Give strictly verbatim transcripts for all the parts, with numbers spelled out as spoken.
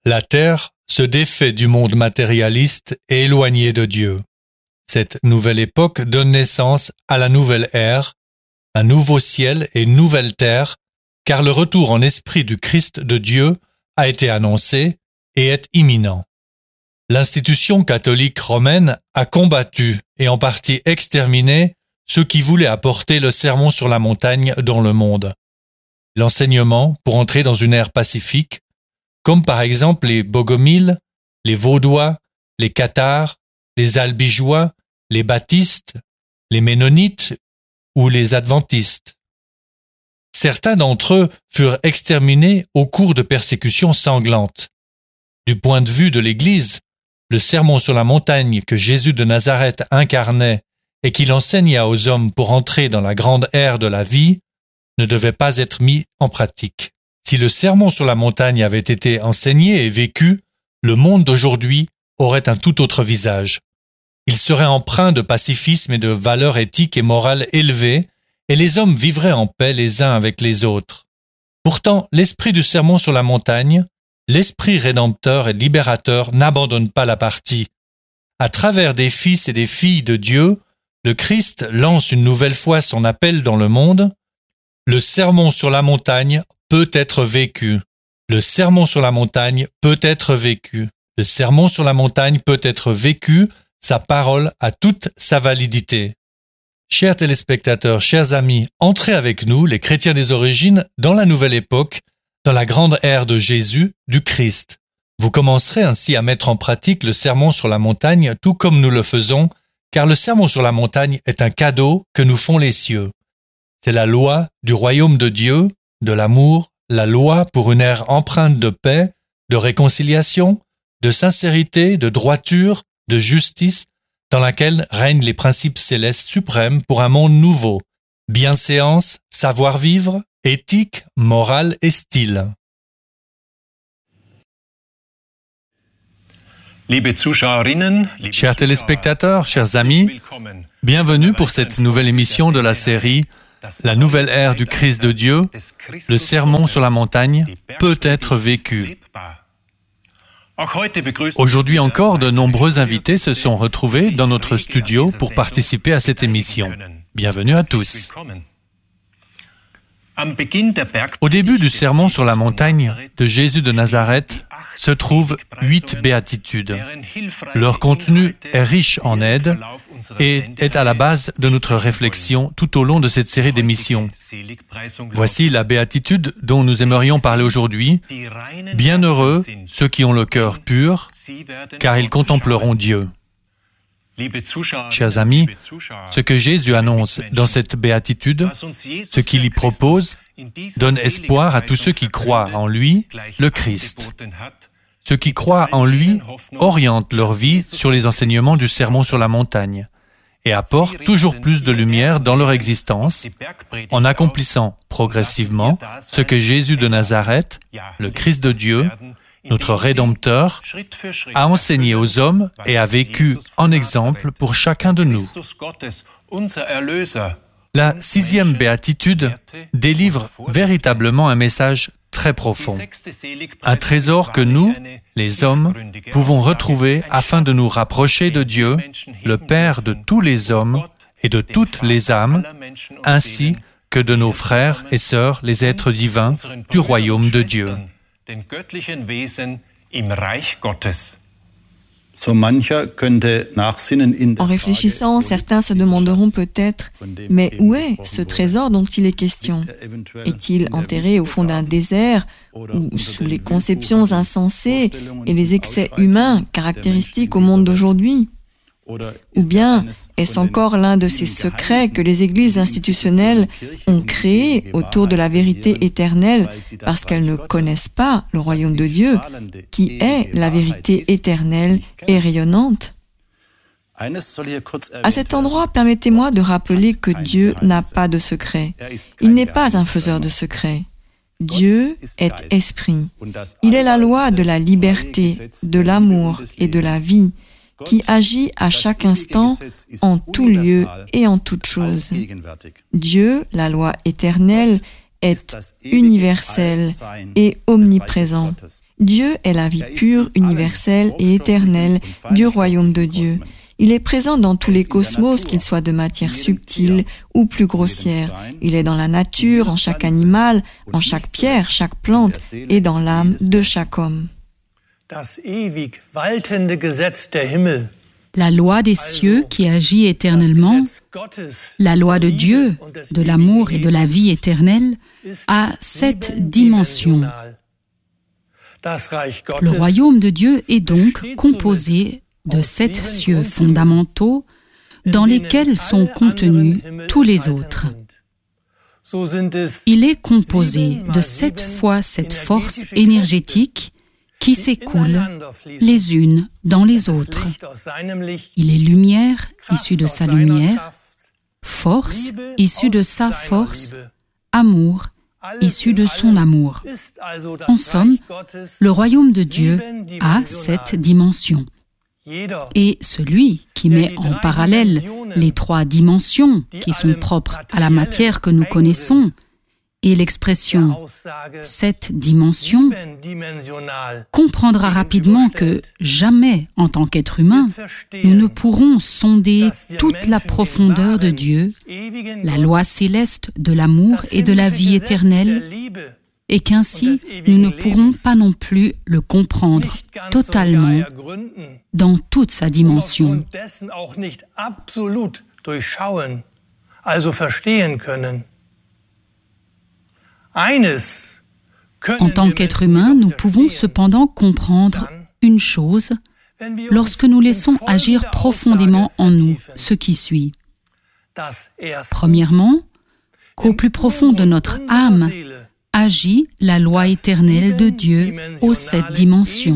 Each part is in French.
La terre se défait du monde matérialiste et éloigné de Dieu. Cette nouvelle époque donne naissance à la nouvelle ère, un nouveau ciel et une nouvelle terre, car le retour en esprit du Christ de Dieu a été annoncé et est imminent. L'institution catholique romaine a combattu et en partie exterminé ceux qui voulaient apporter le sermon sur la montagne dans le monde. L'enseignement pour entrer dans une ère pacifique, comme par exemple les Bogomiles, les Vaudois, les Cathares, les Albigeois, les Baptistes, les Ménonites ou les Adventistes. Certains d'entre eux furent exterminés au cours de persécutions sanglantes. Du point de vue de l'Église, le sermon sur la montagne que Jésus de Nazareth incarnait et qu'il enseigna aux hommes pour entrer dans la grande ère de la vie ne devait pas être mis en pratique. Si le sermon sur la montagne avait été enseigné et vécu, le monde d'aujourd'hui aurait un tout autre visage. Il serait empreint de pacifisme et de valeurs éthiques et morales élevées, et les hommes vivraient en paix les uns avec les autres. Pourtant, l'esprit du sermon sur la montagne, l'esprit rédempteur et libérateur n'abandonne pas la partie. À travers des fils et des filles de Dieu, le Christ lance une nouvelle fois son appel dans le monde. Le sermon sur la montagne peut être vécu. Le sermon sur la montagne peut être vécu. Le sermon sur la montagne peut être vécu, sa parole a toute sa validité. Chers téléspectateurs, chers amis, entrez avec nous, les chrétiens des origines, dans la nouvelle époque, dans la grande ère de Jésus, du Christ. Vous commencerez ainsi à mettre en pratique le sermon sur la montagne, tout comme nous le faisons, car le sermon sur la montagne est un cadeau que nous font les cieux. C'est la loi du royaume de Dieu, de l'amour, la loi pour une ère empreinte de paix, de réconciliation, de sincérité, de droiture, de justice, dans laquelle règnent les principes célestes suprêmes pour un monde nouveau, bienséance, savoir-vivre, éthique, morale et style. Chers téléspectateurs, chers amis, bienvenue pour cette nouvelle émission de la série « La nouvelle ère du Christ de Dieu, le sermon sur la montagne peut être vécu ». Aujourd'hui encore, de nombreux invités se sont retrouvés dans notre studio pour participer à cette émission. Bienvenue à tous. Au début du sermon sur la montagne de Jésus de Nazareth se trouvent huit béatitudes. Leur contenu est riche en aide et est à la base de notre réflexion tout au long de cette série d'émissions. Voici la béatitude dont nous aimerions parler aujourd'hui. Bienheureux ceux qui ont le cœur pur, car ils contempleront Dieu. Chers amis, ce que Jésus annonce dans cette béatitude, ce qu'il y propose, donne espoir à tous ceux qui croient en lui, le Christ. Ceux qui croient en lui orientent leur vie sur les enseignements du sermon sur la montagne et apportent toujours plus de lumière dans leur existence en accomplissant progressivement ce que Jésus de Nazareth, le Christ de Dieu, notre Rédempteur, a enseigné aux hommes et a vécu en exemple pour chacun de nous. La sixième béatitude délivre véritablement un message très profond. Un trésor que nous, les hommes, pouvons retrouver afin de nous rapprocher de Dieu, le Père de tous les hommes et de toutes les âmes, ainsi que de nos frères et sœurs, les êtres divins du royaume de Dieu. En réfléchissant, certains se demanderont peut-être, mais où est ce trésor dont il est question? Est-il enterré au fond d'un désert ou sous les conceptions insensées et les excès humains caractéristiques au monde d'aujourd'hui? Ou bien est-ce encore l'un de ces secrets que les églises institutionnelles ont créés autour de la vérité éternelle parce qu'elles ne connaissent pas le royaume de Dieu, qui est la vérité éternelle et rayonnante? À cet endroit, permettez-moi de rappeler que Dieu n'a pas de secret. Il n'est pas un faiseur de secrets. Dieu est esprit. Il est la loi de la liberté, de l'amour et de la vie, qui agit à chaque instant, en tout lieu et en toute chose. Dieu, la loi éternelle, est universel et omniprésent. Dieu est la vie pure, universelle et éternelle du royaume de Dieu. Il est présent dans tous les cosmos, qu'ils soient de matière subtile ou plus grossière. Il est dans la nature, en chaque animal, en chaque pierre, chaque plante et dans l'âme de chaque homme. La loi des cieux qui agit éternellement, la loi de Dieu, de l'amour et de la vie éternelle, a sept dimensions. Le royaume de Dieu est donc composé de sept cieux fondamentaux dans lesquels sont contenus tous les autres. Il est composé de sept fois cette force énergétique qui s'écoulent les unes dans les autres. Il est lumière issue de sa lumière, force issue de sa force, amour issu de son amour. En somme, le royaume de Dieu a cette dimension. Et celui qui met en parallèle les trois dimensions qui sont propres à la matière que nous connaissons et l'expression « cette dimension » comprendra rapidement que jamais, en tant qu'être humain, nous ne pourrons sonder toute la profondeur de Dieu, la loi céleste de l'amour et de la vie éternelle, et qu'ainsi nous ne pourrons pas non plus le comprendre totalement dans toute sa dimension. En tant qu'être humain, nous pouvons cependant comprendre une chose lorsque nous laissons agir profondément en nous ce qui suit. Premièrement, qu'au plus profond de notre âme agit la loi éternelle de Dieu aux sept dimensions.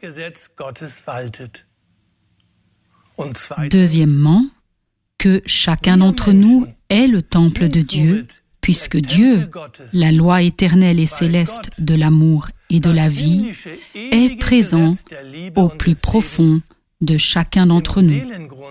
Deuxièmement, que chacun d'entre nous est le temple de Dieu, puisque Dieu, la loi éternelle et céleste de l'amour et de la vie, est présent au plus profond de chacun d'entre nous.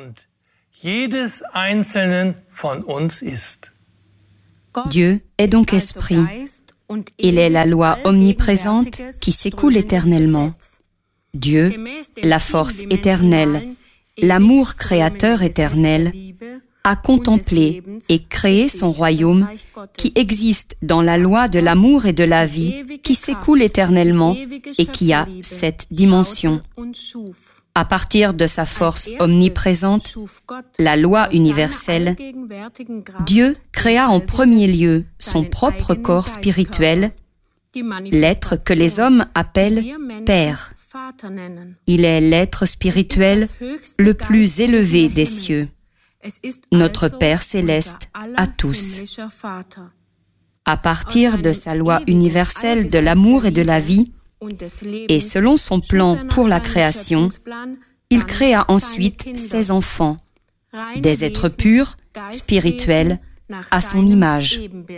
Dieu est donc esprit. Il est la loi omniprésente qui s'écoule éternellement. Dieu, la force éternelle, l'amour créateur éternel, a contemplé et créé son royaume qui existe dans la loi de l'amour et de la vie qui s'écoule éternellement et qui a sept dimensions. À partir de sa force omniprésente, la loi universelle, Dieu créa en premier lieu son propre corps spirituel, l'être que les hommes appellent Père. Il est l'être spirituel le plus élevé des cieux, notre Père céleste à tous. À partir de sa loi universelle de l'amour et de la vie, et selon son plan pour la création, il créa ensuite ses enfants, des êtres purs, spirituels, à son image.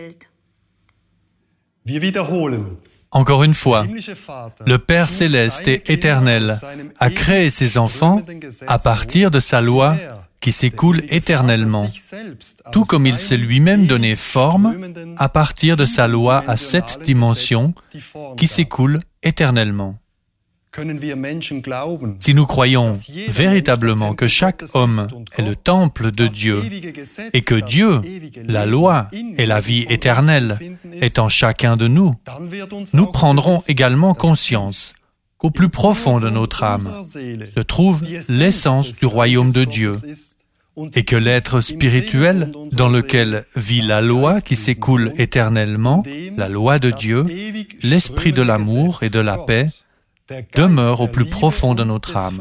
Encore une fois, le Père céleste et éternel a créé ses enfants à partir de sa loi qui s'écoule éternellement, tout comme il s'est lui-même donné forme à partir de sa loi à sept dimensions qui s'écoule éternellement. Si nous croyons véritablement que chaque homme est le temple de Dieu et que Dieu, la loi et la vie éternelle, est en chacun de nous, nous prendrons également conscience qu'au plus profond de notre âme se trouve l'essence du royaume de Dieu et que l'être spirituel dans lequel vit la loi qui s'écoule éternellement, la loi de Dieu, l'esprit de l'amour et de la paix, demeure au plus profond de notre âme.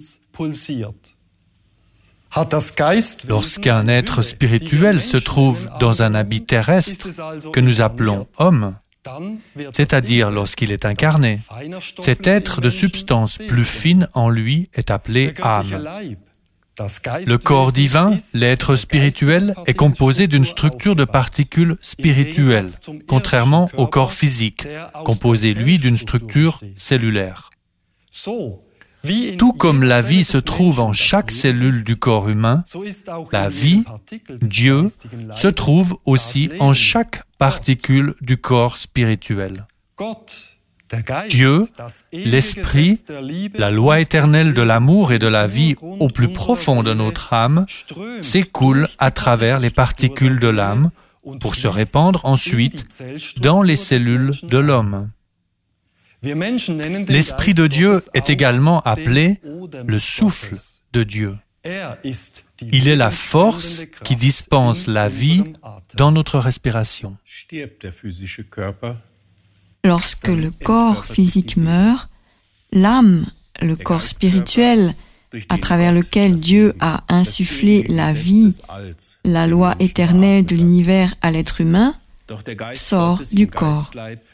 Lorsqu'un être spirituel se trouve dans un habit terrestre que nous appelons homme, c'est-à-dire lorsqu'il est incarné, cet être de substance plus fine en lui est appelé âme. Le corps divin, l'être spirituel, est composé d'une structure de particules spirituelles, contrairement au corps physique, composé, lui, d'une structure cellulaire. Tout comme la vie se trouve en chaque cellule du corps humain, la vie, Dieu, se trouve aussi en chaque particule du corps spirituel. Dieu, l'Esprit, la loi éternelle de l'amour et de la vie au plus profond de notre âme, s'écoule à travers les particules de l'âme pour se répandre ensuite dans les cellules de l'homme. L'Esprit de Dieu est également appelé le souffle de Dieu. Il est la force qui dispense la vie dans notre respiration. Lorsque le corps physique meurt, l'âme, le corps spirituel, à travers lequel Dieu a insufflé la vie, la loi éternelle de l'univers à l'être humain, sort du corps.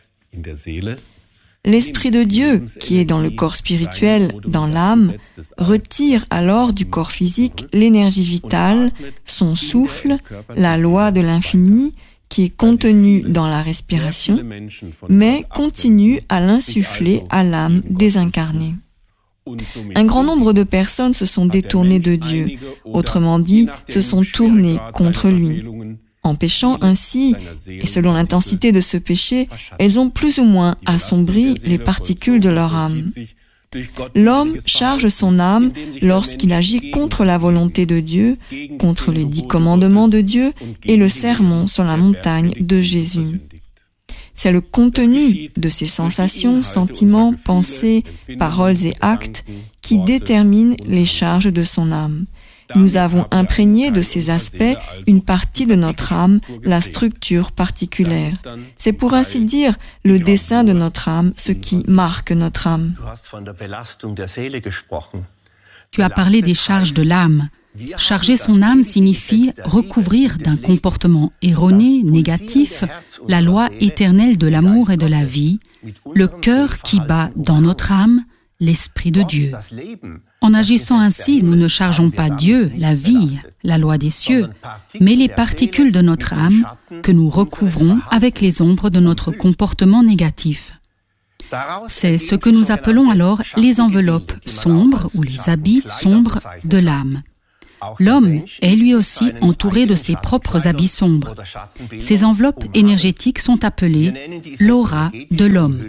L'Esprit de Dieu, qui est dans le corps spirituel, dans l'âme, retire alors du corps physique l'énergie vitale, son souffle, la loi de l'infini, qui est contenue dans la respiration, mais continue à l'insuffler à l'âme désincarnée. Un grand nombre de personnes se sont détournées de Dieu, autrement dit, se sont tournées contre lui. En péchant ainsi, et selon l'intensité de ce péché, elles ont plus ou moins assombri les particules de leur âme. L'homme charge son âme lorsqu'il agit contre la volonté de Dieu, contre les dix commandements de Dieu et le sermon sur la montagne de Jésus. C'est le contenu de ces sensations, sentiments, pensées, paroles et actes qui détermine les charges de son âme. Nous avons imprégné de ces aspects une partie de notre âme, la structure particulière. C'est pour ainsi dire le dessin de notre âme, ce qui marque notre âme. Tu as parlé des charges de l'âme. Charger son âme signifie recouvrir d'un comportement erroné, négatif, la loi éternelle de l'amour et de la vie, le cœur qui bat dans notre âme, l'Esprit de Dieu. En agissant ainsi, nous ne chargeons pas Dieu, la vie, la loi des cieux, mais les particules de notre âme que nous recouvrons avec les ombres de notre comportement négatif. C'est ce que nous appelons alors les enveloppes sombres ou les habits sombres de l'âme. L'homme est lui aussi entouré de ses propres habits sombres. Ces enveloppes énergétiques sont appelées l'aura de l'homme.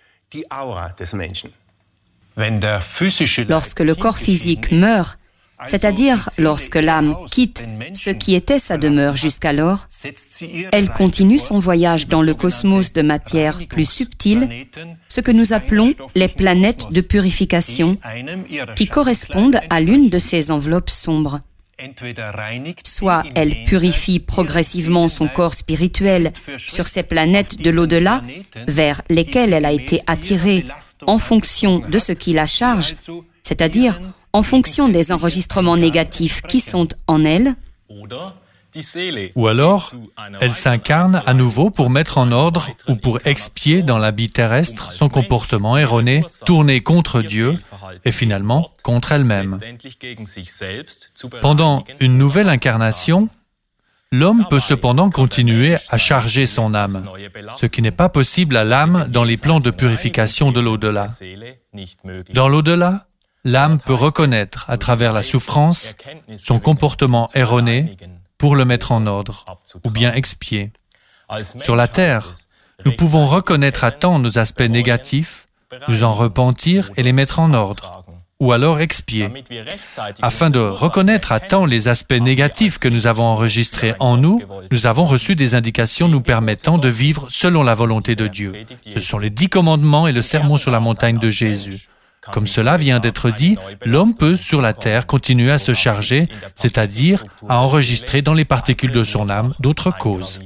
Lorsque le corps physique meurt, c'est-à-dire lorsque l'âme quitte ce qui était sa demeure jusqu'alors, elle continue son voyage dans le cosmos de matière plus subtile, ce que nous appelons les planètes de purification, qui correspondent à l'une de ces enveloppes sombres. Soit elle purifie progressivement son corps spirituel sur ces planètes de l'au-delà, vers lesquelles elle a été attirée en fonction de ce qui la charge, c'est-à-dire en fonction des enregistrements négatifs qui sont en elle, ou alors, elle s'incarne à nouveau pour mettre en ordre ou pour expier dans la vie terrestre son comportement erroné, tourné contre Dieu et finalement contre elle-même. Pendant une nouvelle incarnation, l'homme peut cependant continuer à charger son âme, ce qui n'est pas possible à l'âme dans les plans de purification de l'au-delà. Dans l'au-delà, l'âme peut reconnaître à travers la souffrance son comportement erroné pour le mettre en ordre, ou bien expier. Sur la terre, nous pouvons reconnaître à temps nos aspects négatifs, nous en repentir et les mettre en ordre, ou alors expier. Afin de reconnaître à temps les aspects négatifs que nous avons enregistrés en nous, nous avons reçu des indications nous permettant de vivre selon la volonté de Dieu. Ce sont les dix commandements et le sermon sur la montagne de Jésus. Comme cela vient d'être dit, l'homme peut, sur la terre, continuer à se charger, c'est-à-dire à enregistrer dans les particules de son âme d'autres causes.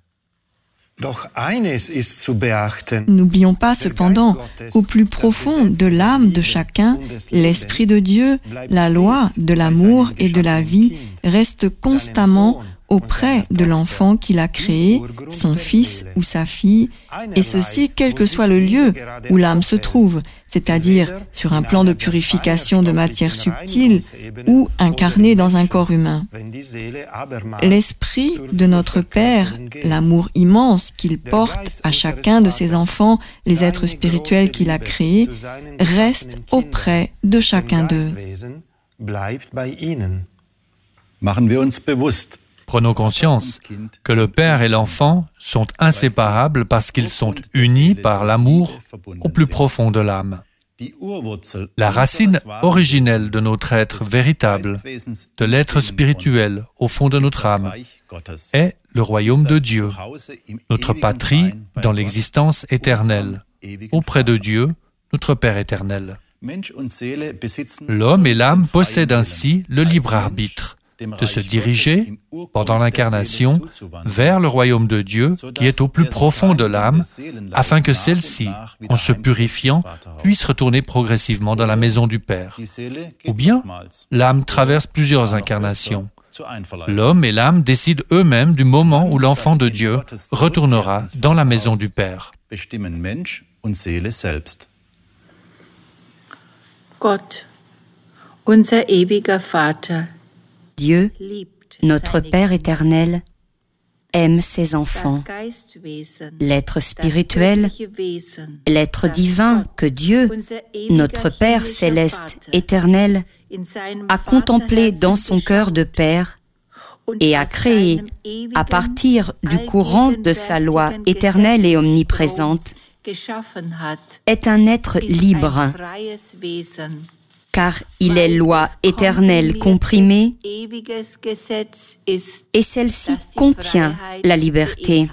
N'oublions pas cependant qu'au plus profond de l'âme de chacun, l'Esprit de Dieu, la loi de l'amour et de la vie reste constamment auprès de l'enfant qu'il a créé, son fils ou sa fille, et ceci quel que soit le lieu où l'âme se trouve, c'est-à-dire sur un plan de purification de matière subtile ou incarné dans un corps humain. L'esprit de notre Père, l'amour immense qu'il porte à chacun de ses enfants, les êtres spirituels qu'il a créés, reste auprès de chacun d'eux. Prenons conscience que le Père et l'enfant sont inséparables parce qu'ils sont unis par l'amour au plus profond de l'âme. La racine originelle de notre être véritable, de l'être spirituel au fond de notre âme, est le royaume de Dieu, notre patrie dans l'existence éternelle, auprès de Dieu, notre Père éternel. L'homme et l'âme possèdent ainsi le libre arbitre de se diriger, pendant l'incarnation, vers le royaume de Dieu qui est au plus profond de l'âme, afin que celle-ci, en se purifiant, puisse retourner progressivement dans la maison du Père. Ou bien, l'âme traverse plusieurs incarnations. L'homme et l'âme décident eux-mêmes du moment où l'enfant de Dieu retournera dans la maison du Père. Gott, unser ewiger Vater, Dieu, notre Père éternel, aime ses enfants. L'être spirituel, l'être divin que Dieu, notre Père céleste éternel, a contemplé dans son cœur de Père et a créé, à partir du courant de sa loi éternelle et omniprésente, est un être libre, car il est loi éternelle comprimée et celle-ci contient la liberté.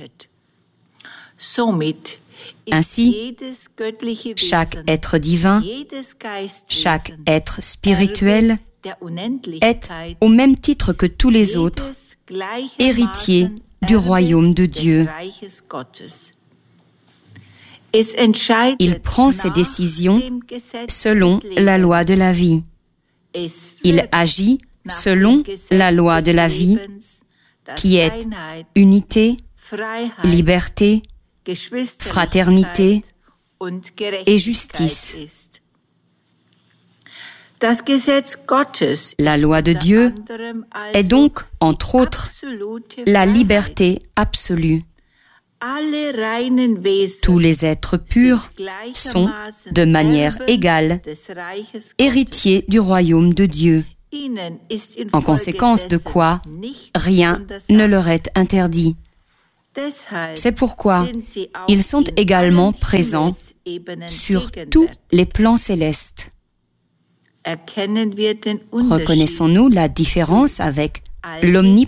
Ainsi, chaque être divin, chaque être spirituel est, au même titre que tous les autres, héritier du royaume de Dieu. Il prend ses décisions selon la loi de la vie. Il agit selon la loi de la vie, qui est unité, liberté, fraternité et justice. La loi de Dieu est donc, entre autres, la liberté absolue. Tous les êtres purs sont, de manière égale, héritiers du royaume de Dieu, en conséquence de quoi rien ne leur est interdit. C'est pourquoi ils sont également présents sur tous les plans célestes. Reconnaissons-nous la différence avec l'omniprésence